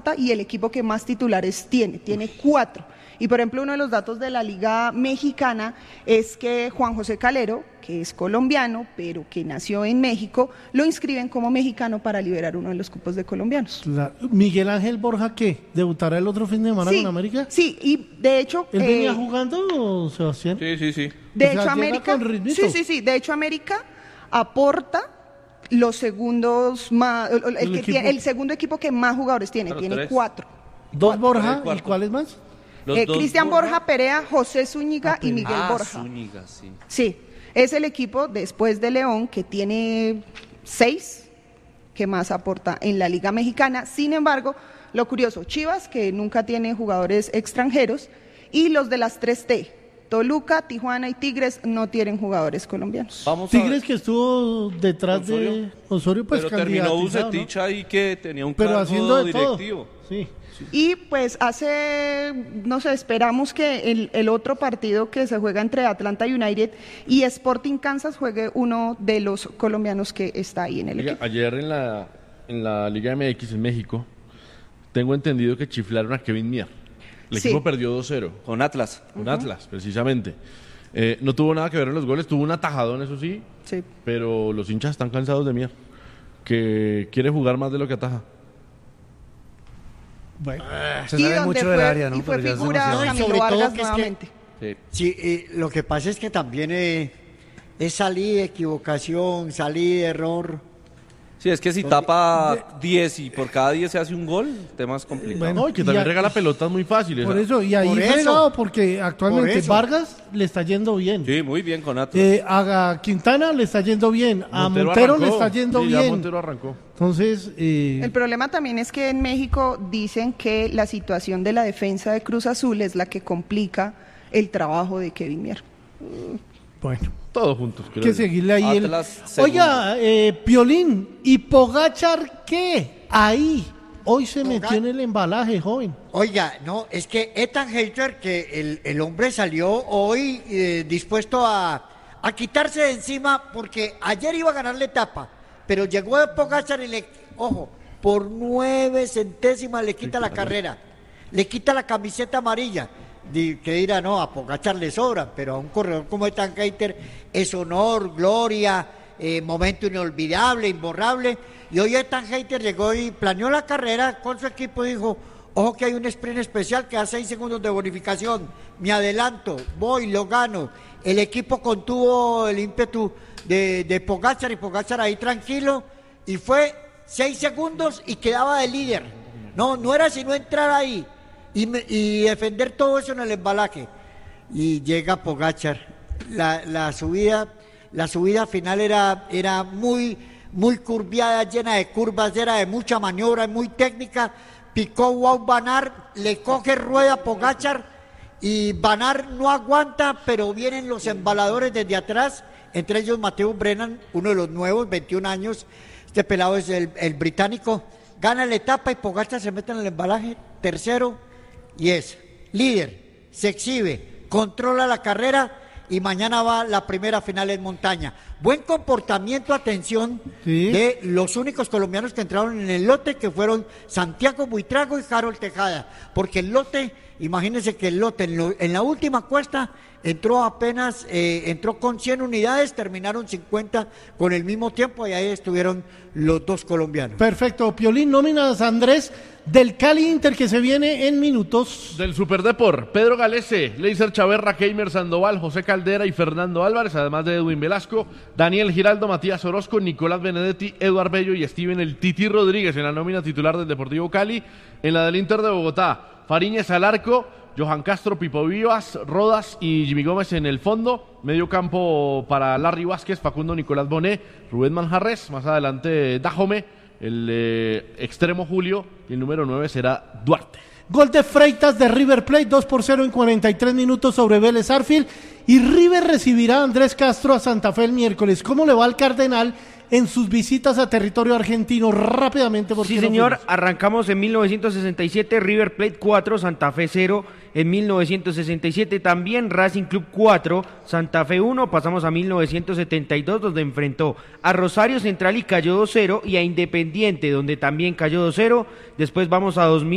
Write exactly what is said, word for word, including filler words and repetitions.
aporta y el equipo que más titulares tiene, tiene cuatro. Y por ejemplo, uno de los datos de la Liga Mexicana es que Juan José Calero, que es colombiano, pero que nació en México, lo inscriben como mexicano para liberar uno de los cupos de colombianos. La, ¿Miguel Ángel Borja qué? ¿Debutará el otro fin de semana sí, con América? Sí, y de hecho... ¿Él eh, venía jugando, Sebastián? Sí, sí, sí. De O sea, hecho, América... Sí, sí, sí. De hecho, América aporta los segundos más... El, el, que tiene, el segundo equipo que más jugadores tiene, Claro, tiene tres. cuatro. ¿Dos Borja? Cuatro. ¿Y cuáles más? Eh, Cristian Borja, Borja, Perea, José Zúñiga ah, y Miguel ah, Borja. Zúñiga, sí. Sí, es el equipo después de León que tiene seis que más aporta en la Liga Mexicana. Sin embargo, lo curioso, Chivas, que nunca tiene jugadores extranjeros, y los de las tres T, Toluca, Tijuana y Tigres, no tienen jugadores colombianos. Vamos a Tigres ver. que estuvo detrás Osorio. de Osorio, pues Pero terminó candidatizado, Bucetich ¿no? ahí que tenía un Pero cargo haciendo de directivo. todo. Sí. Y pues hace, no sé, esperamos que el, el otro partido que se juega entre Atlanta United y Sporting Kansas juegue uno de los colombianos que está ahí en el Oiga, equipo. ayer en la, en la Liga M X en México, tengo entendido que chiflaron a Kevin Mier. El Sí. equipo perdió dos cero Con Atlas. con Atlas, precisamente. Eh, no tuvo nada que ver en los goles, tuvo un atajadón, eso sí, Sí. pero los hinchas están cansados de Mier, que quiere jugar más de lo que ataja. Bueno, Se Y sabe donde mucho del fue- área, ¿no? y fue Pero ya es figura demasiado. No, y Camilo sobre todo Vargas que es que- nuevamente. Sí. Sí, eh, lo que pasa es que también eh, es salir de equivocación, salir de error. Sí, es que si tapa diez y por cada diez se hace un gol, el tema es complicado. Bueno, No, y que y también a- regala pelotas muy fáciles. por eso, y ahí Por eso. fregado, porque actualmente Por eso. Vargas le está yendo bien. Sí, muy bien con Atlas. Eh, a Quintana le está yendo bien, a Montero, le arrancó. está yendo Sí, ya bien. Montero arrancó. Entonces, eh, El problema también es que en México dicen que la situación de la defensa de Cruz Azul es la que complica el trabajo de Kevin Mier. bueno, Todos juntos, creo. que yo. seguirle ahí. El... Atlas, segundo. Oiga, eh, Piolín, ¿y Pogachar qué? Ahí, hoy se Poga- metió en el embalaje, joven. Oiga, no, es que Ethan Hater, que el, el hombre salió hoy eh, dispuesto a, a quitarse de encima, porque ayer iba a ganar la etapa, pero llegó a Pogacar y le, ojo, por nueve centésimas le quita la carrera, le quita la camiseta amarilla. Di- que dirá, no, a Pogacar le sobra, pero a un corredor como Ethan Hater es honor, gloria, eh, momento inolvidable, imborrable. Y hoy Ethan Hater llegó y planeó la carrera con su equipo y dijo, ojo que hay un sprint especial que da seis segundos de bonificación, me adelanto, voy, lo gano. El equipo contuvo el ímpetu de, de Pogacar y Pogacar ahí tranquilo y fue seis segundos y quedaba de líder. No, no era sino entrar ahí y, me- y defender todo eso en el embalaje. Y llega Pogacar. La, la subida, la subida final era, era muy, muy curviada, llena de curvas, era de mucha maniobra, muy técnica. Picó Wout Van Aert, le coge rueda a Pogacar y Van Aert no aguanta, pero vienen los embaladores desde atrás, entre ellos Mateo Brennan, uno de los nuevos, veintiún años. Este pelado es el, el británico. Gana la etapa y Pogacar se mete en el embalaje, tercero, y es líder, se exhibe, controla la carrera y mañana va la primera final en montaña. Buen comportamiento, atención, Sí. de los únicos colombianos que entraron en el lote, que fueron Santiago Buitrago y Harold Tejada, porque el lote, imagínense que el lote en, lo- en la última cuesta entró apenas, eh, entró con cien unidades, terminaron cincuenta con el mismo tiempo y ahí estuvieron los dos colombianos. Perfecto, Piolín, nóminas Andrés del Cali Inter que se viene en minutos. Del Superdepor, Pedro Galese, Leiser Chaverra, Keimer Sandoval, José Caldera y Fernando Álvarez, además de Edwin Velasco, Daniel Giraldo, Matías Orozco, Nicolás Benedetti, Eduard Bello y Steven El Titi Rodríguez en la nómina titular del Deportivo Cali. En la del Inter de Bogotá, Fariñez al arco, Johan Castro, Pipo Vivas, Rodas y Jimmy Gómez en el fondo. Medio campo para Larry Vázquez, Facundo Nicolás Bonet, Rubén Manjarres, más adelante Dajome, el eh, extremo Julio y el número nueve será Duarte. Gol de Freitas de River Plate, dos por cero en cuarenta y tres minutos sobre Vélez Arfield. Y River recibirá a Andrés Castro a Santa Fe el miércoles. ¿Cómo le va al Cardenal en sus visitas a territorio argentino? Rápidamente, porque Sí, señor, arrancamos en mil novecientos sesenta y siete, River Plate cuatro, Santa Fe cero. En mil novecientos sesenta y siete también Racing Club cuatro, Santa Fe uno. Pasamos a mil novecientos setenta y dos, donde enfrentó a Rosario Central y cayó dos cero, y a Independiente, donde también cayó dos cero. Después vamos a dos mil